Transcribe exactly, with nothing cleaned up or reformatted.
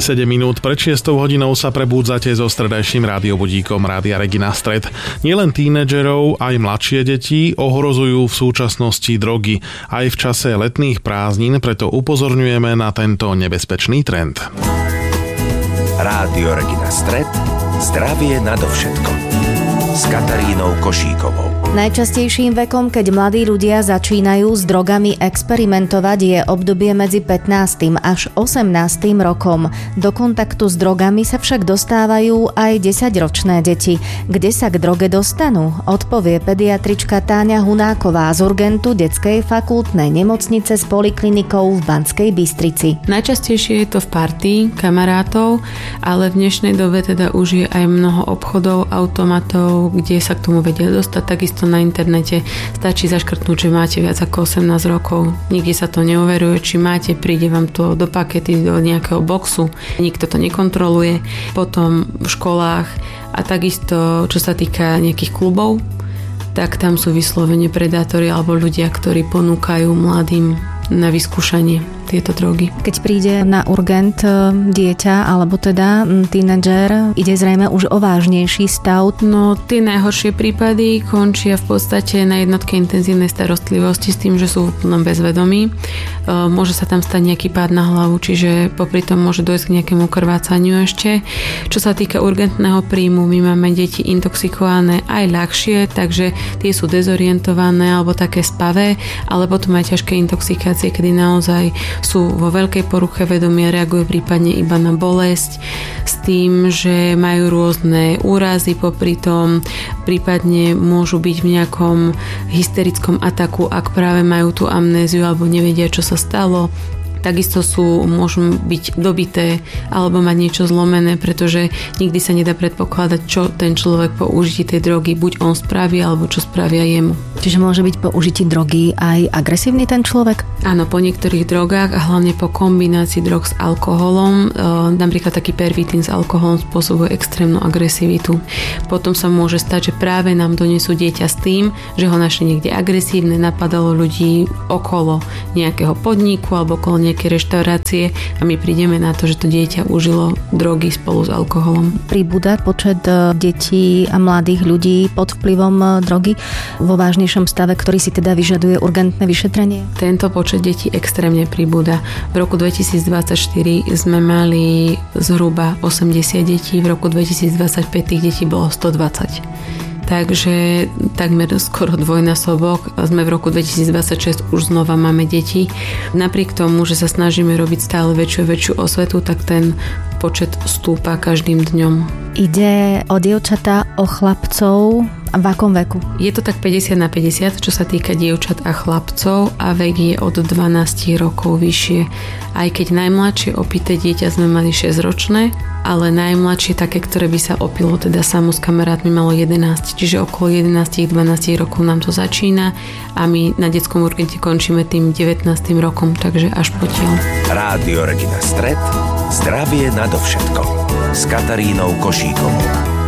sedem minút pred šiestou hodinou sa prebúdzate so stredajším rádiobudíkom Rádia Regina Stred. Nielen tínedžerov, aj mladšie deti ohrozujú v súčasnosti drogy. Aj v čase letných prázdnin, preto upozorňujeme na tento nebezpečný trend. Rádio Regina Stred. Zdravie nadovšetko. S Katarínou Košíkovou. Najčastejším vekom, keď mladí ľudia začínajú s drogami experimentovať, je obdobie medzi pätnástym až osemnástym rokom. Do kontaktu s drogami sa však dostávajú aj desaťročné deti. Kde sa k droge dostanú? Odpovie pediatrička Táňa Hunáková z urgentu Detskej fakultnej nemocnice s poliklinikou v Banskej Bystrici. Najčastejšie je to v partii kamarátov, ale v dnešnej dobe teda už je aj mnoho obchodov, automatov, kde sa k tomu vedia dostať. Takisto na internete stačí zaškrtnúť, že máte viac ako osemnásť rokov. Nikde sa to neoveruje, či máte, príde vám to do pakety, do nejakého boxu. Nikto to nekontroluje. Potom v školách a takisto, čo sa týka nejakých klubov, tak tam sú vyslovene predátori alebo ľudia, ktorí ponúkajú mladým na vyskúšanie tieto drogy. Keď príde na urgent dieťa alebo teda tínedžer, ide zrejme už o vážnejší stav. No, tie najhoršie prípady končia v podstate na jednotke intenzívnej starostlivosti s tým, že sú v plnom bezvedomí. Môže sa tam stať nejaký pád na hlavu, čiže popri tom môže dojsť k nejakému krvácaniu ešte. Čo sa týka urgentného príjmu, my máme deti intoxikované aj ľahšie, takže tie sú dezorientované alebo také spavé, ale potom aj ťažké intoxikácie, kedy naozaj sú vo veľkej poruche vedomia, reagujú prípadne iba na bolesť s tým, že majú rôzne úrazy popri tom, prípadne môžu byť v nejakom hysterickom ataku, ak práve majú tú amnéziu alebo nevedia, čo sa stalo. Takisto sú, môžu byť dobité alebo mať niečo zlomené, pretože nikdy sa nedá predpokladať, čo ten človek po užití tej drogy buď on spraví, alebo čo spravia jemu. Čiže môže byť po užití drogy aj agresívny ten človek? Áno, po niektorých drogách a hlavne po kombinácii drog s alkoholom, e, napríklad taký pervitín s alkoholom spôsobuje extrémnu agresivitu. Potom sa môže stať, že práve nám donesú dieťa s tým, že ho našli niekde agresívne, napadalo ľudí okolo nejakého podniku alebo okolo nejaké reštaurácie a my prídeme na to, že to dieťa užilo drogy spolu s alkoholom. Pribúda počet detí a mladých ľudí pod vplyvom drogy vo vážnejšom stave, ktorý si teda vyžaduje urgentné vyšetrenie? Tento počet detí extrémne pribúda. V roku dvetisícdvadsaťštyri sme mali zhruba osemdesiat detí, v roku dvetisícdvadsaťpäť tých detí bolo stodvadsať. Takže takmer skoro dvojnásobok. Sme v roku dvetisícdvadsaťšesť, už znova máme deti. Napriek tomu, že sa snažíme robiť stále väčšiu a väčšiu osvetu, tak ten počet stúpa každým dňom. Ide o dievčatá, o chlapcov. V akom veku? Je to tak päťdesiat na päťdesiat, čo sa týka dievčat a chlapcov a vek je od dvanásť rokov vyššie. Aj keď najmladšie opité dieťa sme mali šesťročné, ale najmladšie také, ktoré by sa opilo teda samo s kamarátmi, malo jedenásť. Čiže okolo jedenásť dvanásť rokov nám to začína a my na detskom urgente končíme tým devätnástym rokom, takže až potiaľ. Rádio Regina Stred. Zdravie nadovšetko. S Katarínou Košíkovou.